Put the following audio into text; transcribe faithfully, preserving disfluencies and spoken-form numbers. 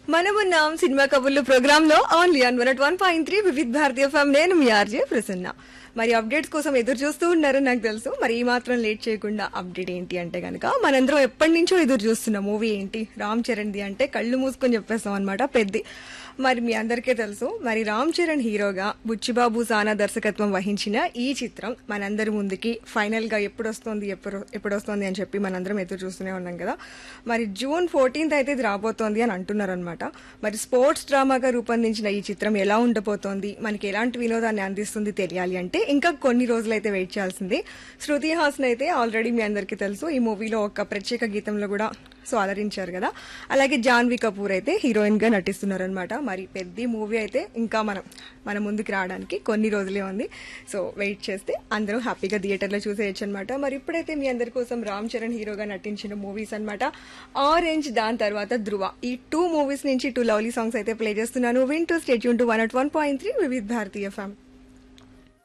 మనమున్నాం సినిమా కబుర్లు ప్రోగ్రామ్ లో only on one one point three వివిధ భారతీయ ఎఫ్ఎం. నేను మీ ఆర్జే ప్రసన్న. మరి అప్డేట్స్ కోసం ఎదురు చూస్తూ ఉన్నారని నాకు తెలుసు. మరి ఈ మాత్రం లేట్ చేయకుండా అప్డేట్ ఏంటి అంటే గనక మనందరం ఎప్పటి నుంచో ఎదురు చూస్తున్న మూవీ ఏంటి, రామ్ చరణ్ది అంటే కళ్ళు మూసుకొని చెప్పేస్తాం అనమాట పెద్ది. మరి మీ అందరికీ తెలుసు, మరి రామ్ చరణ్ హీరోగా బుచ్చిబాబు సానా దర్శకత్వం వహించిన ఈ చిత్రం మనందరి ముందుకి ఫైనల్ గా ఎప్పుడు వస్తుంది ఎప్పుడు ఎప్పుడు వస్తుంది అని చెప్పి మనందరం ఎదురు చూస్తూనే ఉన్నాం కదా. మరి జూన్ ఫోర్టీన్త్ అయితే ఇది రాబోతోంది అని అంటున్నారు అనమాట. మరి స్పోర్ట్స్ డ్రామాగా రూపొందించిన ఈ చిత్రం ఎలా ఉండబోతోంది, మనకి ఎలాంటి వినోదాన్ని అందిస్తుంది తెలియాలి అంటే ఇంకా కొన్ని రోజులైతే వెయిట్ చేయాల్సింది. శృతి హాసన్ అయితే ఆల్రెడీ మీ అందరికీ తెలుసు ఈ మూవీలో ఒక ప్రత్యేక గీతంలో కూడా సో అలరించారు కదా. అలాగే జాన్వీ కపూర్ అయితే హీరోయిన్ గా నటిస్తున్నారు అనమాట. మరి పెద్ద మూవీ అయితే ఇంకా మనం మన ముందుకు రావడానికి కొన్ని రోజులే ఉంది. సో వెయిట్ చేస్తే అందరూ హ్యాపీగా థియేటర్లో చూసేయచ్చు అనమాట. మరి ఇప్పుడైతే మీ అందరి కోసం రామ్ చరణ్ హీరోగా నటించిన మూవీస్ అనమాట ఆరెంజ్, దాని తర్వాత ధృవ, ఈ టూ మూవీస్ నుంచి టూ లవ్లీ సాంగ్స్ అయితే ప్లే చేస్తున్నాను. Win to state Yoon to one at one point three వివిధ భారతీయ ఎఫ్ఎం.